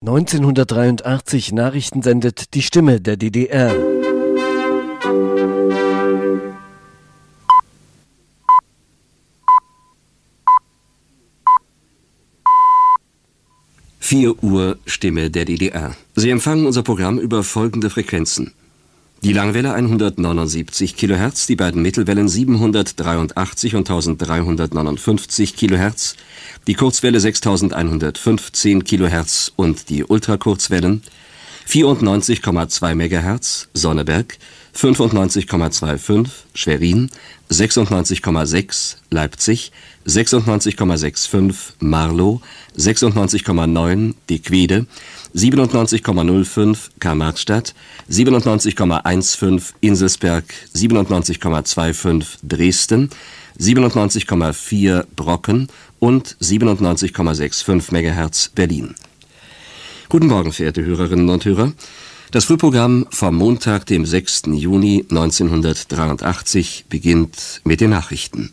1983 Nachrichten sendet die Stimme der DDR. Uhr, Stimme der DDR. Sie empfangen unser Programm über folgende Frequenzen. Die Langwelle 179 kHz, die beiden Mittelwellen 783 und 1359 kHz, die Kurzwelle 6115 kHz und die Ultrakurzwellen 94,2 MHz, Sonneberg, 95,25 Schwerin, 96,6 Leipzig, 96,65 Marlow, 96,9 Diquede, 97,05 Karl-Marx-Stadt, 97,15 Inselsberg, 97,25 Dresden, 97,4 Brocken und 97,65 MHz Berlin. Guten Morgen, verehrte Hörerinnen und Hörer. Das Frühprogramm vom Montag, dem 6. Juni 1983, beginnt mit den Nachrichten.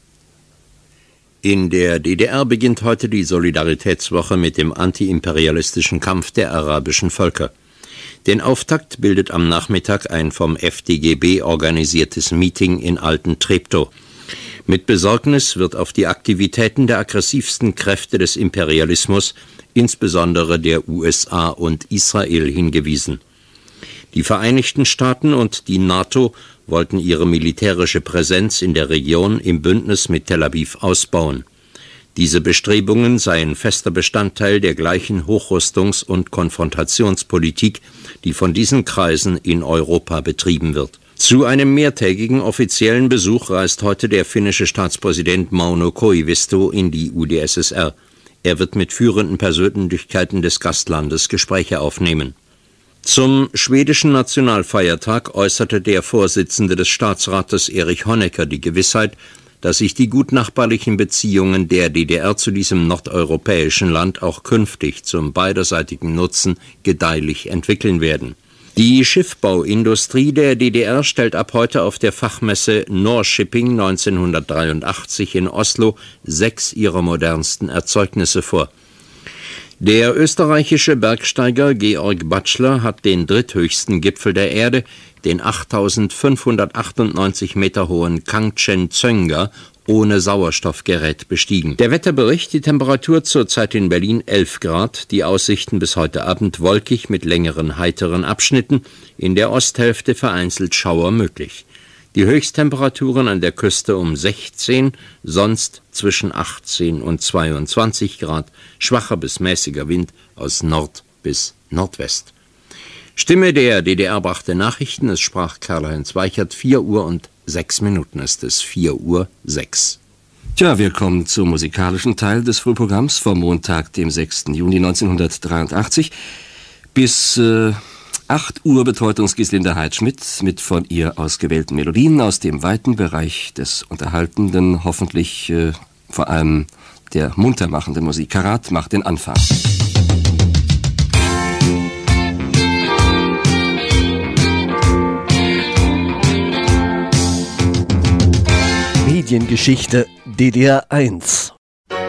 In der DDR beginnt heute die Solidaritätswoche mit dem antiimperialistischen Kampf der arabischen Völker. Den Auftakt bildet am Nachmittag ein vom FDGB organisiertes Meeting in Alten-Treptow. Mit Besorgnis wird auf die Aktivitäten der aggressivsten Kräfte des Imperialismus, insbesondere der USA und Israel, hingewiesen. Die Vereinigten Staaten und die NATO wollten ihre militärische Präsenz in der Region im Bündnis mit Tel Aviv ausbauen. Diese Bestrebungen seien fester Bestandteil der gleichen Hochrüstungs- und Konfrontationspolitik, die von diesen Kreisen in Europa betrieben wird. Zu einem mehrtägigen offiziellen Besuch reist heute der finnische Staatspräsident Mauno Koivisto in die UdSSR. Er wird mit führenden Persönlichkeiten des Gastlandes Gespräche aufnehmen. Zum schwedischen Nationalfeiertag äußerte der Vorsitzende des Staatsrates Erich Honecker die Gewissheit, dass sich die gutnachbarlichen Beziehungen der DDR zu diesem nordeuropäischen Land auch künftig zum beiderseitigen Nutzen gedeihlich entwickeln werden. Die Schiffbauindustrie der DDR stellt ab heute auf der Fachmesse Norshipping 1983 in Oslo 6 ihrer modernsten Erzeugnisse vor. Der österreichische Bergsteiger Georg Batschler hat den dritthöchsten Gipfel der Erde, den 8.598 Meter hohen Kangchen-Tsönga, ohne Sauerstoffgerät bestiegen. Der Wetterbericht: die Temperatur zurzeit in Berlin 11 Grad, die Aussichten bis heute Abend wolkig mit längeren heiteren Abschnitten, in der Osthälfte vereinzelt Schauer möglich. Die Höchsttemperaturen an der Küste um 16, sonst zwischen 18 und 22 Grad, schwacher bis mäßiger Wind aus Nord bis Nordwest. Stimme der DDR brachte Nachrichten, es sprach Karl-Heinz Weichert. 4:06 ist es, 4:06. Tja, wir kommen zum musikalischen Teil des Frühprogramms vom Montag, dem 6. Juni 1983. Bis 8 Uhr betreut uns Gislinde Heidschmidt mit von ihr ausgewählten Melodien aus dem weiten Bereich des Unterhaltenden, hoffentlich vor allem der muntermachenden Musik. Karat macht den Anfang. Mediengeschichte DDR 1.